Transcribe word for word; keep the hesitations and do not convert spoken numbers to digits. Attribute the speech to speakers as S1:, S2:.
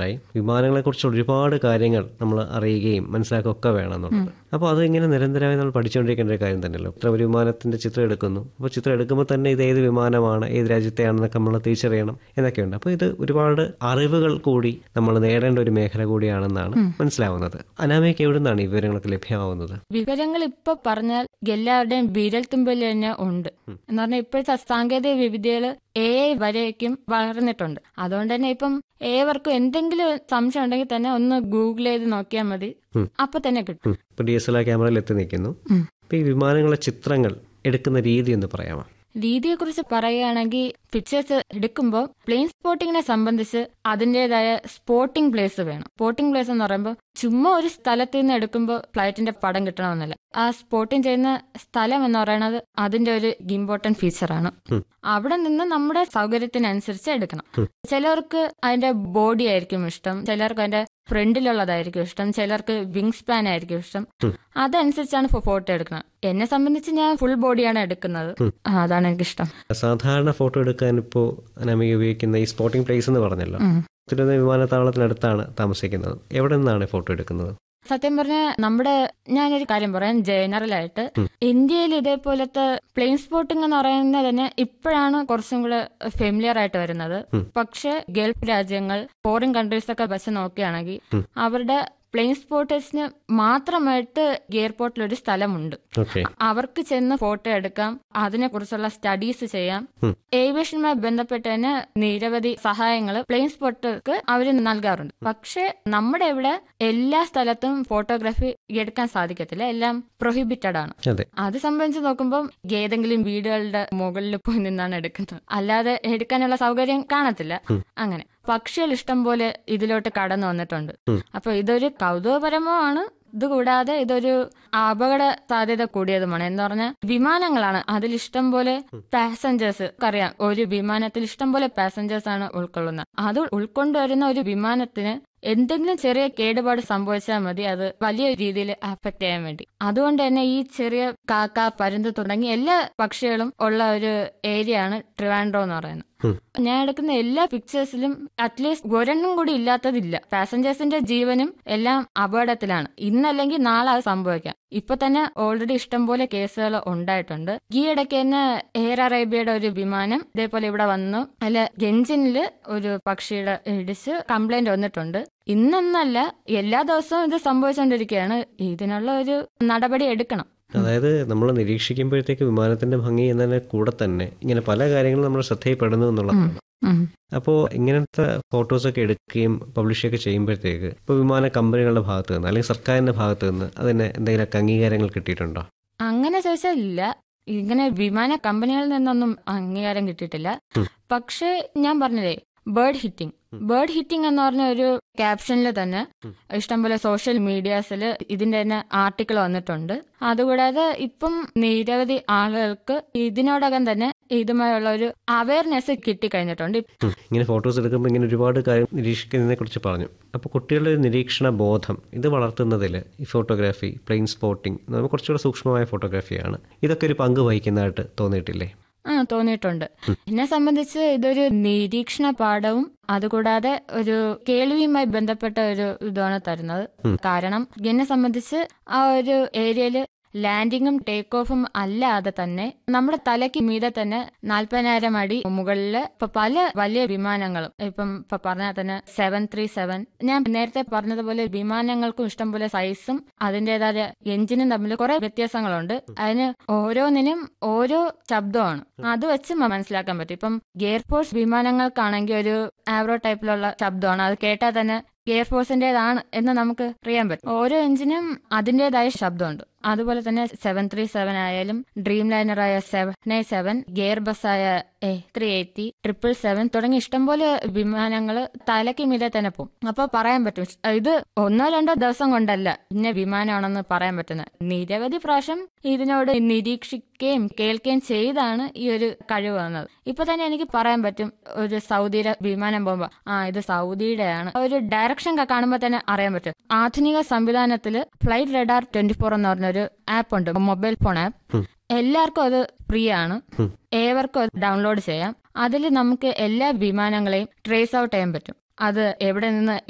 S1: പറയുകയുണ്ടായി. വിമാനങ്ങളെക്കുറിച്ച് ഒരുപാട് കാര്യങ്ങൾ നമ്മൾ അറിയുകയും മനസ്സിലാക്കുകയും ഒക്കെ വേണം എന്നുള്ളത്. അപ്പോൾ അത് ഇങ്ങനെ നിരന്തരമായി നമ്മൾ പഠിച്ചുകൊണ്ടിരിക്കേണ്ട ഒരു കാര്യം തന്നെയല്ലോ. ഇത്ര ഒരു വിമാനത്തിൻ്റെ ചിത്രം എടുക്കുന്നു, അപ്പോൾ ചിത്രം എടുക്കുമ്പോൾ തന്നെ ഇത് ഏത് വിമാനമാണ്, ഏത് രാജ്യത്തെയാണെന്നൊക്കെ നമ്മൾ തിരിച്ചറിയണം എന്നൊക്കെയുണ്ട്. അപ്പോൾ ഇത് ഒരുപാട് അറിവുകൾ കൂടി നമ്മൾ നേടേണ്ട ഒരു മേഖല കൂടിയാണെന്നാണ് മനസ്സിലാവുന്നത്. അനാമികയ്ക്ക് എവിടെ നിന്നാണ് ഈ വിവരങ്ങളൊക്കെ ലഭ്യമാവുന്നത്?
S2: വിവരങ്ങൾ ഇപ്പൊ പറഞ്ഞാൽ എല്ലാവരുടെയും വിരൽ തുമ്പിൽ തന്നെ ഉണ്ട്. എന്ന് പറഞ്ഞാൽ ഇപ്പോഴത്തെ സാങ്കേതിക വിദ്യകൾ എ ഐ വരേക്കും വളർന്നിട്ടുണ്ട്. അതുകൊണ്ട് തന്നെ ഇപ്പം ഏവർക്കും എന്തെങ്കിലും സംശയം ഉണ്ടെങ്കിൽ തന്നെ ഒന്ന് ഗൂഗിൾ ചെയ്ത് നോക്കിയാൽ മതി, അപ്പൊ തന്നെ കിട്ടും.
S1: ഇപ്പൊ ഡി എസ് എൽ ആർ ക്യാമറയിൽ എത്തി നിൽക്കുന്നു. ഇപ്പൊ ഈ വിമാനങ്ങളെ ചിത്രങ്ങൾ എടുക്കുന്ന രീതി എന്ന് പറയാമോ?
S2: രീതിയെ കുറിച്ച് പറയുകയാണെങ്കിൽ പിക്ചേഴ്സ് എടുക്കുമ്പോൾ പ്ലെയിൻ സ്പോട്ടിങ്ങിനെ സംബന്ധിച്ച് അതിൻ്റെതായ സ്പോട്ടിംഗ് പ്ലേസ് വേണം. സ്പോട്ടിംഗ് പ്ലേസ് എന്ന് പറയുമ്പോൾ ചുമ്മാ ഒരു സ്ഥലത്ത് നിന്ന് എടുക്കുമ്പോൾ ഫ്ലൈറ്റിന്റെ പടം കിട്ടണമെന്നില്ല. ആ സ്പോട്ടിംഗ് ചെയ്യുന്ന സ്ഥലം എന്ന് പറയുന്നത് അതിന്റെ ഒരു ഇമ്പോർട്ടന്റ് ഫീച്ചറാണ്. അവിടെ നിന്ന് നമ്മുടെ സൗകര്യത്തിനനുസരിച്ച് എടുക്കണം. ചിലർക്ക് അതിന്റെ ബോഡി ആയിരിക്കും ഇഷ്ടം, ചിലർക്ക് അതിന്റെ ഫ്രണ്ടിലുള്ളതായിരിക്കും ഇഷ്ടം, ചിലർക്ക് വിങ് സ്പാൻ ആയിരിക്കും ഇഷ്ടം. അതനുസരിച്ചാണ് ഫോട്ടോ എടുക്കണം. എന്നെ സംബന്ധിച്ച് ഞാൻ ഫുൾ ബോഡിയാണ് എടുക്കുന്നത്, അതാണ് എനിക്കിഷ്ടം.
S1: സാധാരണ ഫോട്ടോ എടുക്കാൻ ഇപ്പോൾ അനാമിക ഉപയോഗിക്കുന്ന ഈ സ്പോട്ടിംഗ് പ്ലേസ് എന്ന് പറഞ്ഞല്ലോ, തിരുവനന്തപുരം വിമാനത്താവളത്തിനടുത്താണ് താമസിക്കുന്നത്. എവിടെ നിന്നാണ് ഫോട്ടോ എടുക്കുന്നത്?
S2: സത്യം പറഞ്ഞാൽ നമ്മുടെ ഞാനൊരു കാര്യം പറയാം, ജനറൽ ആയിട്ട് ഇന്ത്യയിൽ ഇതേപോലത്തെ പ്ലെയിൻ സ്പോട്ടിംഗ് എന്ന് പറയുന്നത് തന്നെ ഇപ്പോഴാണ് കുറച്ചും കൂടെ ഫെമിലിയർ ആയിട്ട് വരുന്നത്. പക്ഷെ ഗൾഫ് രാജ്യങ്ങൾ, ഫോറിൻ കൺട്രീസ് ഒക്കെ വെച്ച് നോക്കുകയാണെങ്കിൽ അവരുടെ പ്ലെയിൻ സ്പോട്ടേഴ്സിന് മാത്രമായിട്ട് എയർപോർട്ടിൽ ഒരു സ്ഥലമുണ്ട്. അവർക്ക് ചെന്ന് ഫോട്ടോ എടുക്കാം, അതിനെ കുറിച്ചുള്ള സ്റ്റഡീസ് ചെയ്യാം. ഏവിയേഷനുമായി ബന്ധപ്പെട്ട് തന്നെ നിരവധി സഹായങ്ങൾ പ്ലെയിൻ സ്പോട്ടർക്ക് അവർ നൽകാറുണ്ട്. പക്ഷെ നമ്മുടെ ഇവിടെ എല്ലാ സ്ഥലത്തും ഫോട്ടോഗ്രാഫി എടുക്കാൻ സാധിക്കത്തില്ല, എല്ലാം പ്രൊഹിബിറ്റഡ് ആണ്. അത് സംബന്ധിച്ച് നോക്കുമ്പോൾ ഏതെങ്കിലും വീടുകളുടെ മുകളിൽ പോയി നിന്നാണ് എടുക്കുന്നത്, അല്ലാതെ എടുക്കാനുള്ള സൗകര്യം കാണത്തില്ല. അങ്ങനെ പക്ഷികൾ ഇഷ്ടം പോലെ ഇതിലോട്ട് കടന്നു വന്നിട്ടുണ്ട്. അപ്പൊ ഇതൊരു കൗതുകപരമാണ്. ഇതുകൂടാതെ ഇതൊരു അപകട സാധ്യത കൂടിയതുമാണ്. എന്ന് പറഞ്ഞാൽ വിമാനങ്ങളാണ്, അതിൽ ഇഷ്ടം പോലെ പാസഞ്ചേഴ്സ്, അറിയാം ഒരു വിമാനത്തിൽ ഇഷ്ടം പോലെ പാസഞ്ചേഴ്സ് ആണ് ഉൾക്കൊള്ളുന്നത്. അത് ഉൾക്കൊണ്ടുവരുന്ന ഒരു വിമാനത്തിന് എന്തെങ്കിലും ചെറിയ കേടുപാട് സംഭവിച്ചാൽ മതി അത് വലിയ രീതിയിൽ അഫക്ട് ചെയ്യാൻ വേണ്ടി. അതുകൊണ്ട് തന്നെ ഈ ചെറിയ കാക്ക, പരുന്ത് തുടങ്ങി എല്ലാ പക്ഷികളും ഉള്ള ഒരു ഏരിയ ആണ് ട്രിവാൻഡ്രം എന്ന് പറയുന്നത്. ഞാൻ എടുക്കുന്ന എല്ലാ പിക്ചേഴ്സിലും അറ്റ്ലീസ്റ്റ് ഒരെണ്ണം കൂടി ഇല്ലാത്തതില്ല. പാസഞ്ചേഴ്സിന്റെ ജീവനും എല്ലാം അപകടത്തിലാണ്. ഇന്നല്ലെങ്കിൽ നാളെ അത് സംഭവിക്കാം. ഇപ്പൊ തന്നെ ഓൾറെഡി ഇഷ്ടം പോലെ കേസുകൾ ഉണ്ടായിട്ടുണ്ട്. ഈ ഇടയ്ക്ക് തന്നെ എയർ അറേബ്യയുടെ ഒരു വിമാനം ഇതേപോലെ ഇവിടെ വന്നു, അല്ല എഞ്ചിനില് ഒരു പക്ഷിയുടെ ഇടിച്ച് കംപ്ലൈന്റ് വന്നിട്ടുണ്ട്. ഇന്നെന്നല്ല, എല്ലാ ദിവസവും ഇത് സംഭവിച്ചുകൊണ്ടിരിക്കുകയാണ്. ഇതിനുള്ള ഒരു നടപടി എടുക്കണം.
S1: അതായത് നമ്മൾ നിരീക്ഷിക്കുമ്പോഴത്തേക്ക് വിമാനത്തിന്റെ ഭംഗി എന്നതിനെ കൂടെ തന്നെ ഇങ്ങനെ പല കാര്യങ്ങളും നമ്മൾ ശ്രദ്ധയിൽപ്പെടുന്നു എന്നുള്ളതാണ്. അപ്പോൾ ഇങ്ങനത്തെ ഫോട്ടോസൊക്കെ എടുക്കുകയും പബ്ലിഷ് ഒക്കെ ചെയ്യുമ്പോഴത്തേക്ക് ഇപ്പോൾ വിമാന കമ്പനികളുടെ ഭാഗത്ത് നിന്ന് അല്ലെങ്കിൽ സർക്കാരിന്റെ ഭാഗത്ത് നിന്ന് അതിന് എന്തെങ്കിലുമൊക്കെ അംഗീകാരങ്ങൾ കിട്ടിയിട്ടുണ്ടോ?
S2: അങ്ങനെ ചോദിച്ചാൽ ഇല്ല. ഇങ്ങനെ വിമാന കമ്പനികളിൽ നിന്നൊന്നും അംഗീകാരം കിട്ടിയിട്ടില്ല. പക്ഷേ ഞാൻ പറഞ്ഞില്ലേ, ബേർഡ് ഹിറ്റിംഗ് ബേർഡ് ഹിറ്റിംഗ് എന്ന് പറഞ്ഞ ഒരു ക്യാപ്ഷനിൽ തന്നെ ഇഷ്ടംപോലെ സോഷ്യൽ മീഡിയാസിൽ ഇതിന്റെ തന്നെ ആർട്ടിക്കിൾ വന്നിട്ടുണ്ട്. അതുകൂടാതെ ഇപ്പം നിരവധി ആളുകൾക്ക് ഇതിനോടകം തന്നെ ഇതുമായുള്ള ഒരു അവയർനെസ് കിട്ടിക്കഴിഞ്ഞിട്ടുണ്ട്.
S1: ഇങ്ങനെ ഫോട്ടോസ് എടുക്കുമ്പോൾ ഇങ്ങനെ ഒരുപാട് കാര്യം നിരീക്ഷിക്കുന്നതിനെ കുറിച്ച് പറഞ്ഞു. അപ്പോൾ കുട്ടികളുടെ നിരീക്ഷണ ബോധം ഇത് വളർത്തുന്നതിൽ ഈ ഫോട്ടോഗ്രാഫി, പ്ലെയിൻ സ്പോട്ടിംഗ് നമുക്ക് കുറച്ചുകൂടെ സൂക്ഷ്മമായ ഫോട്ടോഗ്രാഫിയാണ്, ഇതൊക്കെ ഒരു പങ്ക് വഹിക്കുന്നതായിട്ട് തോന്നിയിട്ടില്ലേ?
S2: ആ തോന്നിയിട്ടുണ്ട്. എന്നെ സംബന്ധിച്ച് ഇതൊരു നിരീക്ഷണ പാഠവും അതുകൂടാതെ ഒരു കേൾവിയുമായി ബന്ധപ്പെട്ട ഒരു ഇതാണ് തരുന്നത്. കാരണം എന്നെ സംബന്ധിച്ച് ആ ഒരു ഏരിയയില് ലാൻഡിങ്ങും ടേക്ക് ഓഫും അല്ലാതെ തന്നെ നമ്മുടെ തലയ്ക്ക് മീതെ തന്നെ നാൽപ്പതിനായിരം അടി മുകളില് ഇപ്പൊ പല വലിയ വിമാനങ്ങളും, ഇപ്പം ഇപ്പൊ പറഞ്ഞാൽ തന്നെ സെവൻ ത്രീ സെവൻ ഞാൻ നേരത്തെ പറഞ്ഞതുപോലെ വിമാനങ്ങൾക്കും ഇഷ്ടംപോലെ സൈസും അതിന്റേതായ എഞ്ചിനും തമ്മിൽ കുറെ വ്യത്യാസങ്ങളുണ്ട്. അതിന് ഓരോന്നിനും ഓരോ ശബ്ദമാണ്, അത് വെച്ച് മനസ്സിലാക്കാൻ പറ്റും. ഇപ്പം എയർഫോഴ്സ് വിമാനങ്ങൾക്കാണെങ്കിൽ ഒരു ആവറോ ടൈപ്പിലുള്ള ശബ്ദമാണ്, അത് കേട്ടാൽ തന്നെ എയർഫോഴ്സിന്റേതാണ് എന്ന് നമുക്ക് അറിയാൻ പറ്റും. ഓരോ എഞ്ചിനും അതിന്റേതായ ശബ്ദമുണ്ട്. അതുപോലെ തന്നെ സെവൻ ത്രീ സെവൻ ആയാലും dream ലൈനറായ seven A seven, gear bus ആയ A three eighty, triple seven തുടങ്ങി ഇഷ്ടംപോലെ വിമാനങ്ങള് തലയ്ക്ക് മീതെ തന്നെ പോകും. അപ്പൊ പറയാൻ പറ്റും ഇത് ഒന്നോ രണ്ടോ ദിവസം കൊണ്ടല്ല ഇന്ന വിമാനമാണെന്ന് പറയാൻ പറ്റുന്നത്. നിരവധി പ്രാവശ്യം ഇതിനോട് നിരീക്ഷിക്കുകയും കേൾക്കുകയും ചെയ്താണ് ഈ ഒരു കഴിവ് വന്നത്. ഇപ്പൊ തന്നെ എനിക്ക് പറയാൻ പറ്റും, ഒരു സൗദിയിലെ വിമാനം പോകുമ്പോ ആ ഇത് സൗദിയുടെയാണ്, ഒരു ഡയറക്ഷൻ കാണുമ്പോൾ തന്നെ അറിയാൻ പറ്റും. ആധുനിക സംവിധാനത്തില് ഫ്ലൈറ്റ് റഡാർ ട്വന്റി ഫോർ എന്ന് പറഞ്ഞൊരു ആപ്പ് ഉണ്ട്, മൊബൈൽ ഫോൺ ആപ്പ്. എല്ലാവർക്കും അത് ഫ്രീ ആണ്, ഏവർക്കും അത് ഡൗൺലോഡ് ചെയ്യാം. അതിൽ നമുക്ക് എല്ലാ വിമാനങ്ങളെയും ട്രേസ് ഔട്ട് ചെയ്യാൻ പറ്റും. അത് എവിടെ നിന്ന്